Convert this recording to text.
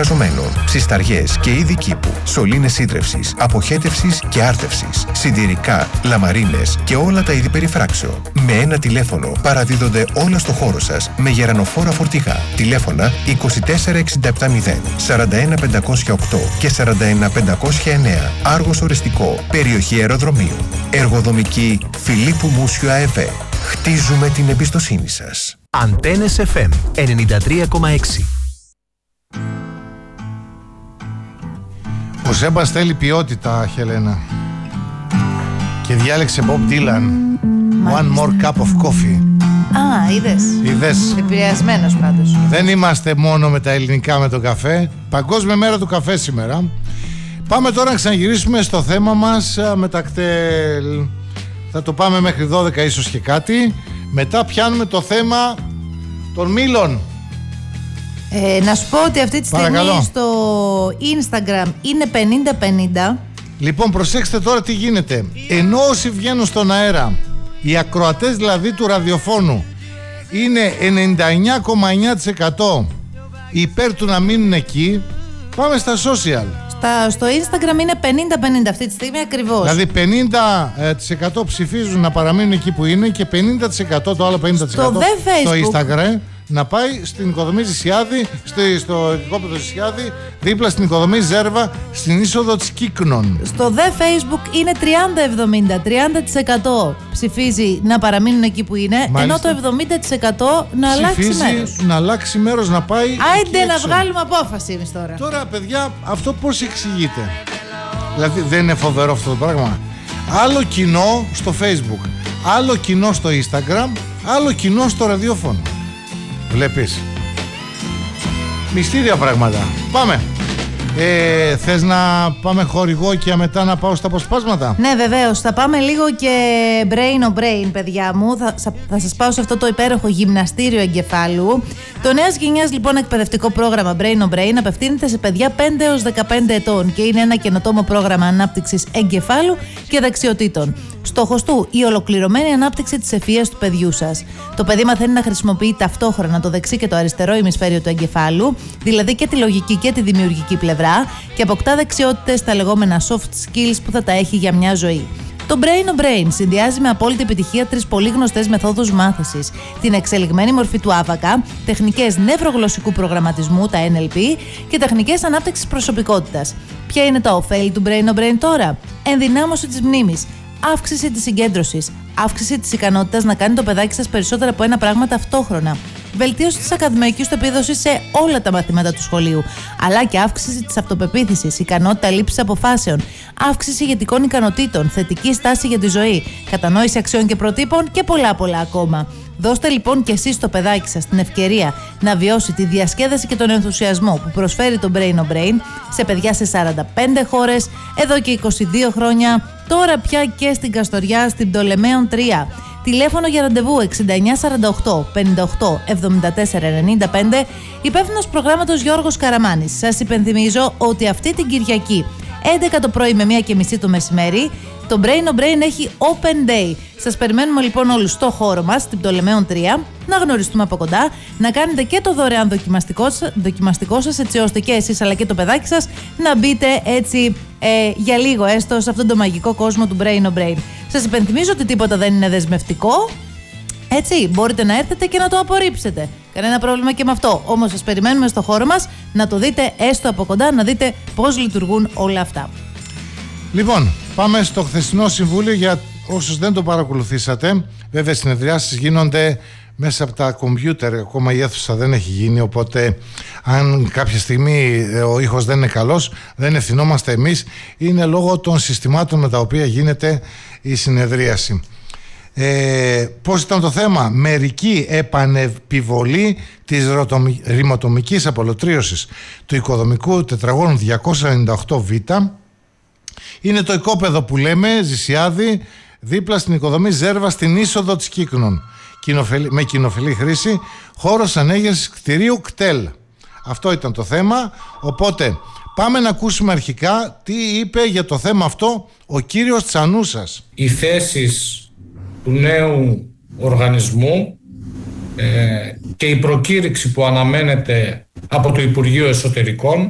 εργαζομένων, ψισταριές και είδη κήπου, σωλήνες ίδρευσης, αποχέτευσης και άρτευσης, σιδηρικά, λαμαρίνες και όλα τα είδη περιφράξεων. Με ένα τηλέφωνο παραδίδονται όλα στο χώρο σας με γερανοφόρα φορτηγά. Τηλέφωνα 24670 41508 και 41509. Άργος Οριστικό, περιοχή αεροδρομίου. Εργοδομική Φιλίππου Μούσιου ΑΕΒ. Χτίζουμε την εμπιστοσύνη σας. Αντένες FM 93,6. Ο Σέμπας θέλει ποιότητα, Χελένα. Και διάλεξε Bob Dylan. One more cup of coffee. Α, είδες. Επηρεασμένος πάντως. Δεν είμαστε μόνο με τα ελληνικά με τον καφέ. Παγκόσμια μέρα του καφέ σήμερα. Πάμε τώρα να ξαναγυρίσουμε στο θέμα μας με τα κτέλ. Θα το πάμε μέχρι 12 ίσως και κάτι. Μετά πιάνουμε το θέμα των μήλων. Να σου πω ότι αυτή τη στιγμή στο Instagram είναι 50-50. Λοιπόν, προσέξτε τώρα τι γίνεται. Ενώ όσοι βγαίνουν στον αέρα, οι ακροατές δηλαδή του ραδιοφώνου, είναι 99,9% υπέρ του να μείνουν εκεί, πάμε στα social. Στο Instagram είναι 50-50 αυτή τη στιγμή ακριβώς. Δηλαδή 50% ψηφίζουν να παραμείνουν εκεί που είναι και 50% το άλλο 50% στο Instagram να πάει στην οικοδομή Ζησιάδη, στο οικόπεδο Ζησιάδη, δίπλα στην οικοδομή Ζέρβα, στην είσοδο της Κύκνων. Στο δε Facebook είναι 30-70, 30% ψηφίζει να παραμείνουν εκεί που είναι. Μάλιστα. Ενώ το 70% να αλλάξει μέρος. Να αλλάξει μέρος, να πάει. Άιντε να βγάλουμε απόφαση εμείς τώρα. Τώρα, παιδιά, αυτό πώς εξηγείται? Δηλαδή δεν είναι φοβερό αυτό το πράγμα? Άλλο κοινό στο Facebook, άλλο κοινό στο Instagram, άλλο κοινό στο ραδιόφωνο. Βλέπεις. Μυστήρια πράγματα. Πάμε. Θες να πάμε χορηγό και μετά να πάω στα αποσπάσματα? Ναι, βεβαίως. Θα πάμε λίγο και brain on brain, παιδιά μου. Θα σας πάω σε αυτό το υπέροχο γυμναστήριο εγκεφάλου. Το νέας γενιάς λοιπόν εκπαιδευτικό πρόγραμμα Brain on Brain απευθύνεται σε παιδιά 5 έως 15 ετών και είναι ένα καινοτόμο πρόγραμμα ανάπτυξης εγκεφάλου και δεξιοτήτων. Στόχος του, η ολοκληρωμένη ανάπτυξη της ευφυΐας του παιδιού σας. Το παιδί μαθαίνει να χρησιμοποιεί ταυτόχρονα το δεξί και το αριστερό ημισφαίριο του εγκεφάλου, δηλαδή και τη λογική και τη δημιουργική πλευρά, και αποκτά δεξιότητες στα λεγόμενα soft skills που θα τα έχει για μια ζωή. Το Brain on Brain συνδυάζει με απόλυτη επιτυχία 3 πολύ γνωστές μεθόδους μάθησης: την εξελιγμένη μορφή του άβακα, τεχνικές νευρογλωσσικού προγραμματισμού, τα NLP, και τεχνικές ανάπτυξης προσωπικότητας. Ποια είναι τα ωφέλη του Brain on Brain τώρα? Ενδυνάμωση της μνήμης, αύξηση της συγκέντρωσης, αύξηση της ικανότητας να κάνει το παιδάκι σας περισσότερα από ένα πράγμα ταυτόχρονα, βελτίωση της ακαδημαϊκής του επίδοσης σε όλα τα μαθήματα του σχολείου, αλλά και αύξηση της αυτοπεποίθησης, ικανότητα λήψης αποφάσεων, αύξηση ηγετικών ικανοτήτων, θετική στάση για τη ζωή, κατανόηση αξιών και προτύπων και πολλά ακόμα. Δώστε λοιπόν και εσείς στο παιδάκι σας την ευκαιρία να βιώσει τη διασκέδαση και τον ενθουσιασμό που προσφέρει το Brain on Brain σε παιδιά σε 45 χώρες, εδώ και 22 χρόνια, τώρα πια και στην Καστοριά, στην Πτολεμαίων 3. Τηλέφωνο για ραντεβού 6948 58 74 95, υπεύθυνος προγράμματος Γιώργος Καραμάνης. Σας υπενθυμίζω ότι αυτή την Κυριακή 11 το πρωί με 1:30 το μεσημέρι το Brain on Brain έχει Open Day. Σας περιμένουμε λοιπόν όλους στο χώρο μας, στην Πτολεμαίων 3, να γνωριστούμε από κοντά, να κάνετε και το δωρεάν δοκιμαστικό σας, έτσι ώστε και εσείς αλλά και το παιδάκι σας να μπείτε έτσι για λίγο έστω σε αυτόν τον μαγικό κόσμο του Brain on Brain. Σας υπενθυμίζω ότι τίποτα δεν είναι δεσμευτικό. Έτσι, μπορείτε να έρθετε και να το απορρίψετε. Κανένα πρόβλημα και με αυτό. Όμως σας περιμένουμε στο χώρο μας να το δείτε έστω από κοντά, να δείτε πώς λειτουργούν όλα αυτά. Λοιπόν, πάμε στο χθεσινό συμβούλιο για όσους δεν το παρακολουθήσατε. Βέβαια, οι συνεδριάσεις γίνονται μέσα από τα κομπιούτερ. Ακόμα η αίθουσα δεν έχει γίνει, οπότε αν κάποια στιγμή ο ήχος δεν είναι καλός, δεν ευθυνόμαστε εμείς. Είναι λόγω των συστημάτων με τα οποία γίνεται η συνεδρίαση. Πώς ήταν το θέμα? Μερική επανεπιβολή της ρημοτομικής απολωτρίωσης του οικοδομικού τετραγώνου 298Β. Είναι το οικόπεδο που λέμε Ζησιάδη, δίπλα στην οικοδομή Ζέρβα, στην είσοδο της Κύκνων, με κοινοφελή χρήση, χώρος ανέγερσης κτηρίου κτέλ. Αυτό ήταν το θέμα, οπότε πάμε να ακούσουμε αρχικά τι είπε για το θέμα αυτό ο κύριος Τσανούσας. Οι θέσεις του νέου οργανισμού και η προκήρυξη που αναμένεται από το Υπουργείο Εσωτερικών